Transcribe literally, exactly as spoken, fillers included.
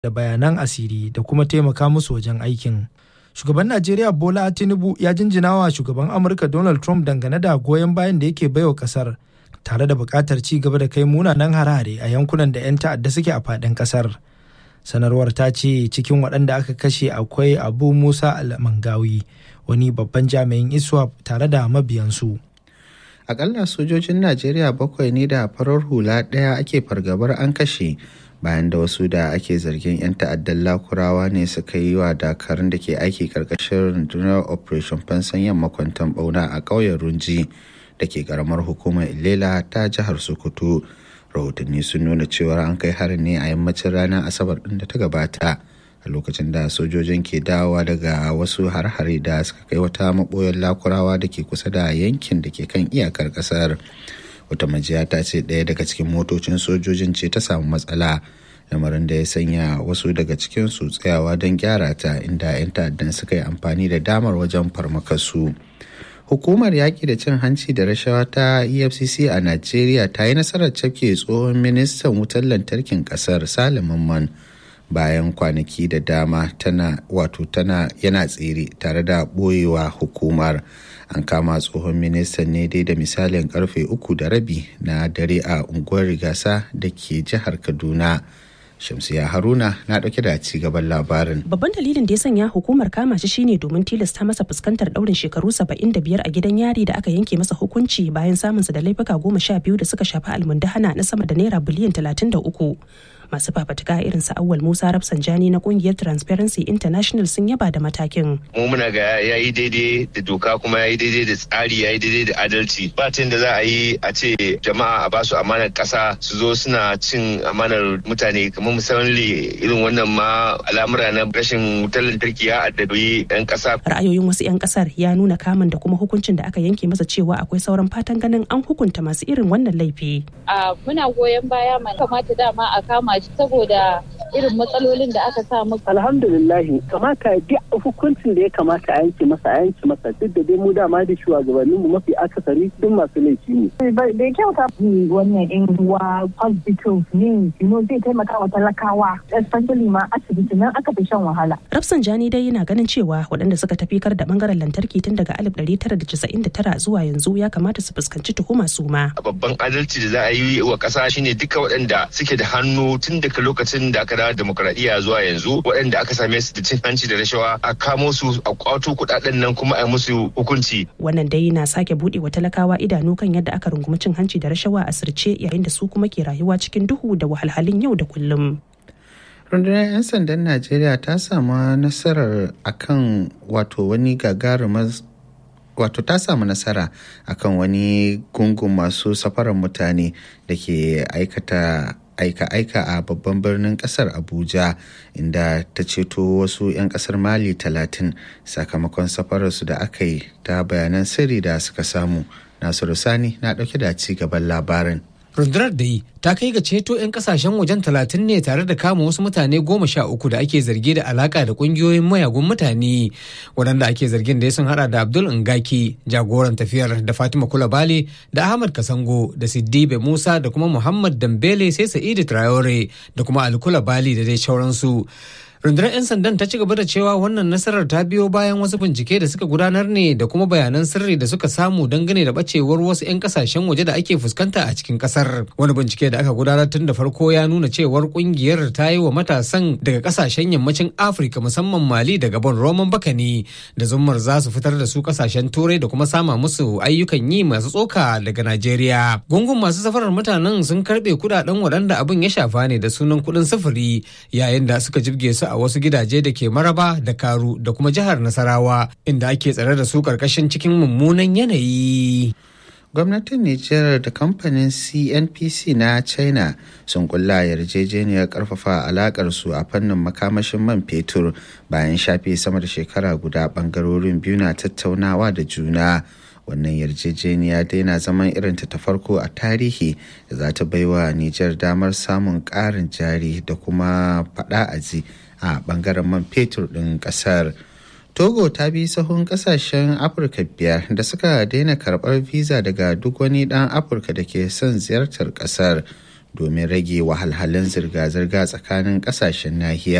da bayanan asiri da kuma taimaka musu wajen aikin. Shugaban Najeriya Bola Tinubu ya jinjina wa shugaban Amurka Donald Trump dangane da goyon bayan da yake baiwa kasar, tare da buƙatar ci gaba da kai munanan hare-hare a yankunan da 'yan ta'adda suke a faɗin kasar. Sanarwar ta ce cikin waɗanda aka kashe akwai Abu Musa Al-Mangawi, wani babban jami'in ISWAP tare da mabiyansu. Akalla sojojin Najeriya bakwai ne da farar hula ɗaya ake fargabar an kashe bayan da wasu da ake zargin 'yan ta'addan Lakurawa ne suka yi wa dakarun da ke aiki karkashin rundunar Operation Fansan Yamma kwanton bauna a ƙauyen Runji da ke karamar hukumar Ilela ta jihar Sokoto. Rahotanni sun nuna cewa an kai harin ne a yammacin ranar Asabar ɗin da ta gabata, a lokacin da sojojin ke dawowa daga wasu har-hare da suka kai wata maɓoyar Lakurawa da ke kusa da yankin da ke kan iyakar ƙasar. Wata majiya ta ce ɗaya daga cikin motocin sojojin ce ta samu matsala, lamarin da ya sanya wasu daga cikin su tsayawa don gyara ta, inda 'yan ta'addan suka yi amfani da damar wajen farmakasu. Hukumar yaƙi da cin hanci da rashawa ta E F C C a Najeriya ta yi nasarar cafke tsohon ministan wutar lantarkin ƙasar Salim Mamman bayan kwanaki da dama tana wato tana yana tsere tare da ɓoyewa hukumar. An kama tsohon ministan ne dai da misalin karfe uku da rabi na dare a unguwar Rigasa da ke jihar Kaduna. Shamsiya Haruna na dauke da ci gaban labarin. Babban dalilin da ya sanya hukumar kama shi shine domin tilasta masa fuskantar daurin shekaru saba'in da biyar a gidan yari da aka yanke masa hukunci bayan samunsa da laifuka goma sha biyu da suka shafi almundahana na sama da naira biliyan talatin da uku. Masu fafatuka irin su Awwal Musa Rafsanjani na kungiyar Transparency International sun yaba da matakin. Mu muna ga yayi daidai da doka kuma yayi daidai da tsari yayi daidai da adalci. Ba da za a yi a ce jama'a a basu amanar kasa su zo suna cin amanar mutane, kamar misali irin wannan ma al'amura na rashin wutar lantarki ya addabi 'yan kasa. Ra'ayoyin wasu 'yan kasar ya nuna kamun da kuma hukuncin da aka yanke masa cewa akwai sauran fatan ganin an hukunta masu irin wannan laifi. A muna goyon baya man kamata dama a kama shi saboda irin matsalolin da aka samu. Alhamdulillahi, kamata duk hukuncin da ya kamata a yanke masa a yanke masa, duk da dai mu dama da shugabanninmu mafi akasari duk masu laifi ne. Bai kyauta wannan in wa hospitals ne, you know, zai taimaka wa talakawa, especially ma asibiti nan aka fi shan wahala. Rafsanjani dai yana ganin cewa waɗanda suka tafi kar da bangaren lantarki tun daga alif ɗari tara da casa'in da tara zuwa yanzu ya kamata su fuskanci tuhuma su ma. Babban adalci da za a yi wa ƙasa shine duka waɗanda suke da hannu tun daga lokacin da aka dawo demokradiyya zuwa yanzu, waɗanda aka same su da cin hanci da rashawa a kamo su a kwato kuɗaɗen nan kuma a musu hukunci. Wannan dai na sake buɗe wa talakawa idanu kan yadda aka rungumi cin hanci da rashawa a sirce, yayin da su kuma ke rayuwa cikin duhu da wahalhalun yau da kullum. Rundunar 'yan sandan Najeriya ta samu nasarar akan wato wani gagarumar wato ta samu nasara akan wani gungun masu safarar mutane da ke aikata aika-aika a babban birnin kasar Abuja, inda ta ceto wasu 'yan kasar Mali talatin sakamakon safararsu da aka yi ta bayanan sirri da suka samu. Nasiru Sani na dauke da ci gaban labarin. Rundunar da yi ta kai ga ceto 'yan kasashen wajen talatin ne tare da kama wasu mutane goma sha uku da ake zargi da alaka da kungiyoyin mayagun mutane, waɗanda ake zargin da ya sun hada da Abdul Ngaki jagoran tafiyar, da Fatima Kulabali da Ahmad Kasango da Siddibe Musa da kuma Muhammad Dambele sai Sa'idu Traore da kuma Ali Kulabali da dai sauransu. Rundunar 'yan sandan ta ci gaba da cewa wannan nasarar ta biyo bayan wasu bincike da suka gudanar ne da kuma bayanan sirri da suka samu dangane da bacewar wasu 'yan kasashen waje da ake fuskanta a cikin kasar. Wani bincike da aka gudanar tun da farko ya nuna cewar kungiyar ta yi wa matasan daga kasashen yammacin Afirka musamman Mali da Gabon roman bakani da zummar za su fitar da su kasashen Turai da kuma sama musu ayyukan yi masu tsoka daga Najeriya. Gungun masu safarar mutanen sun karbe kudaden waɗanda abin ya shafa ne da sunan kuɗin sufuri, yayin da suka jibge su a wasu gidaje da ke Maraba da Karu da kuma jihar Nasarawa, inda ake tsare da su karkashin cikin mummunan yanayi. Gwamnatin Nijar da kamfanin C N P C na China sun kulla yarjejeniyar karfafa alakar su a fannin makamashin man fetur bayan shafe sama da shekara guda bangarorin biyu na tattaunawa da juna. Wannan yarjejeniya dai na zaman irinta ta farko a tarihi da za ta baiwa Nijar damar samun ƙarin jari da kuma faɗa aji a ɓangaren man fetur ɗin ƙasar. Togo ta bi sahun ƙasashen Afirka biyar da suka daina karɓar visa daga duk wani ɗan Afirka da ke son ziyartar ƙasar. domin rage wahalhalun zirga-zirga tsakanin ƙasashen nahiya.